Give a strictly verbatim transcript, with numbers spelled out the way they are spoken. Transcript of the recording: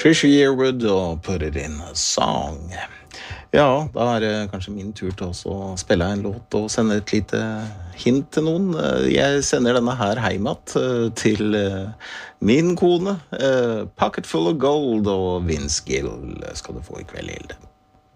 Trisha Yearwood og Put It In a Song. Ja, da er det kanskje min tur til også å spille en låt og sende et lite hint til noen. Jeg sender denne her heimat til min kone. Pocket Full of Gold og Vince Gill skal du få i kveld, Hilde.